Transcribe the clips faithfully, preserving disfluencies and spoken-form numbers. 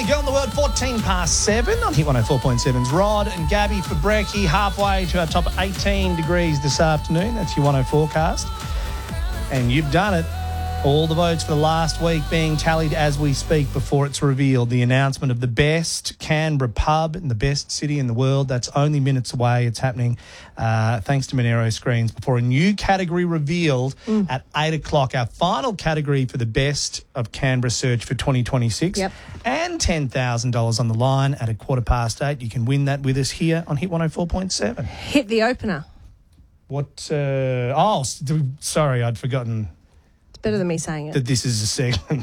Girl in the World, fourteen past seven on Hit one oh four point seven's Rod and Gabby for brekkie, halfway to our top eighteen degrees this afternoon. That's your one oh forecast. And you've done it. All the votes for the last week being tallied as we speak before it's revealed. The announcement of the best Canberra pub and the best city in the world. That's only minutes away. It's happening uh, thanks to Monero Screens before a new category revealed mm. at eight o'clock. Our final category for the best of Canberra search for twenty twenty-six. Yep. And ten thousand dollars on the line at a quarter past eight. You can win that with us here on Hit one oh four point seven. Hit the opener. What? Uh, oh, sorry, I'd forgotten. Better than me saying it. That this is a segment.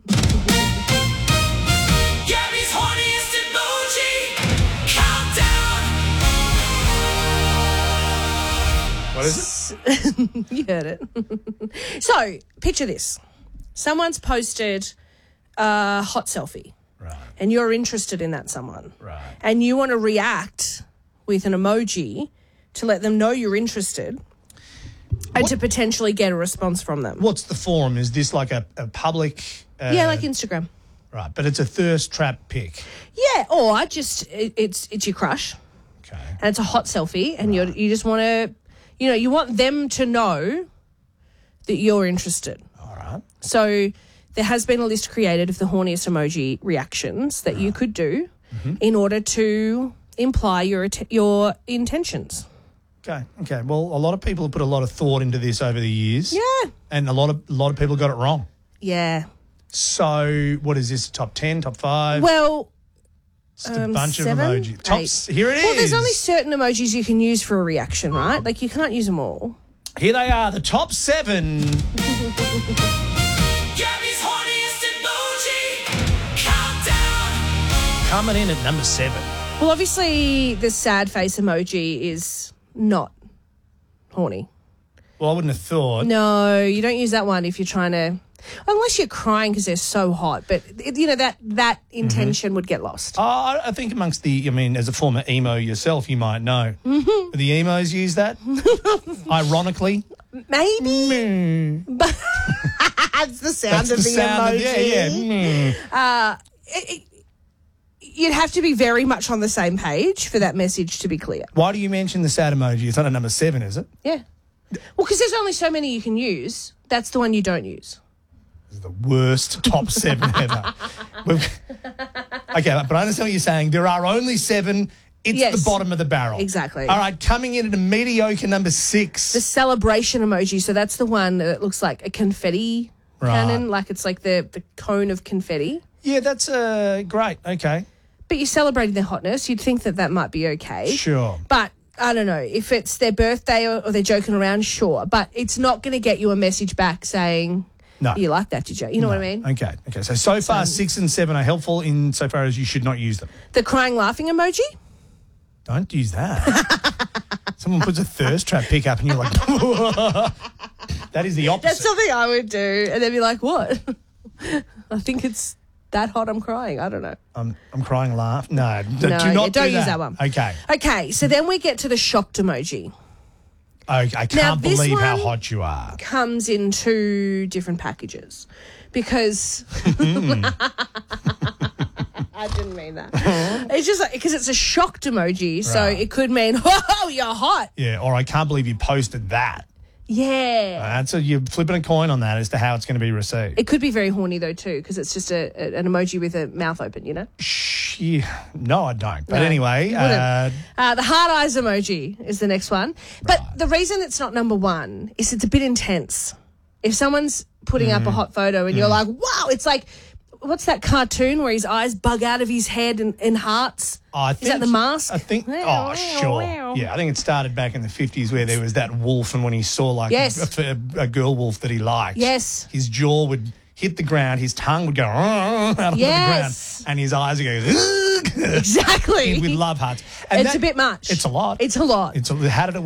Gabby's horniest emoji countdown. What is it? You heard it. So, picture this. Someone's posted a hot selfie. Right. And you're interested in that someone. Right. And you want to react with an emoji to let them know you're interested. And What? to potentially get a response from them. What's the forum? Is this like a, a public... Uh, Yeah, like Instagram. Right, but it's a thirst trap pic. Yeah, or just it, it's it's your crush. Okay. And it's a hot selfie, and you you just want to, you know, you want them to know that you're interested. All right. So there has been a list created of the horniest emoji reactions that right. you could do mm-hmm. in order to imply your your intentions. Okay, okay. Well, a lot of people have put a lot of thought into this over the years. Yeah. And a lot of a lot of people got it wrong. Yeah. So what is this, top ten, top five? Well, just a um, bunch seven, of emojis. Tops, here it is. Well, there's only certain emojis you can use for a reaction, right? Like, you can't use them all. Here they are, the top seven. Gabby's horniest emoji countdown. Coming in at number seven. Well, obviously, the sad face emoji is not horny. Well, I wouldn't have thought. No, you don't use that one if you're trying to... Unless you're crying because they're so hot. But, it, you know, that that intention mm-hmm. would get lost. Oh, I think amongst the... I mean, as a former emo yourself, you might know. Mm-hmm. The emos use that? Ironically? Maybe. Mm. But that's the sound that's of the, the sound emoji. Of, yeah, yeah. Mm. Uh, it, it, You'd have to be very much on the same page for that message to be clear. Why do you mention the sad emoji? It's not a number seven, is it? Yeah. Well, because there's only so many you can use. That's the one you don't use. This is the worst top seven ever. Okay, but I understand what you're saying. There are only seven. It's yes, the bottom of the barrel. Exactly. All right, coming in at a mediocre number six. The celebration emoji. So that's the one that looks like a confetti right. cannon, like it's like the, the cone of confetti. Yeah, that's uh, great. Okay. But you're celebrating their hotness. You'd think that that might be okay. Sure. But I don't know. If it's their birthday or, or they're joking around, sure. But it's not going to get you a message back saying, no. You like that, did you? You know no. what I mean? Okay. Okay. So, so far, so, six and seven are helpful in so far as you should not use them. The crying laughing emoji? Don't use that. Someone puts a thirst trap pic up and you're like, that is the opposite. That's something I would do. And they'd be like, what? I think it's that hot I'm crying. I don't know. I'm I'm crying laugh. No, d- no do not yeah, don't do use that. that one. Okay. Okay, so then we get to the shocked emoji. Okay, I can't now, believe how hot you are. Comes in two different packages because I didn't mean that. It's just like because it's a shocked emoji, so Right. it could mean, "Whoa, you're hot." Yeah, or I can't believe you posted that. Yeah. Uh, so you're flipping a coin on that as to how it's going to be received. It could be very horny though too, because it's just a, a an emoji with a mouth open, you know. Shh, yeah. No, I don't. But No, anyway, uh, uh, the heart eyes emoji is the next one. But Right. the reason it's not number one is it's a bit intense. If someone's putting Mm. up a hot photo and you're like, wow, it's like, what's that cartoon where his eyes bug out of his head and, and hearts? I Is think, that The Mask? I think. Wow, Oh, wow, sure. wow. Yeah, I think it started back in the fifties where there was that wolf, and when he saw like Yes. a, a, a girl wolf that he liked, Yes. his jaw would hit the ground, his tongue would go out of Yes. the ground, and his eyes would go Exactly. with love hearts. And It's that- a bit much. It's a lot. It's a lot. It's a, how did it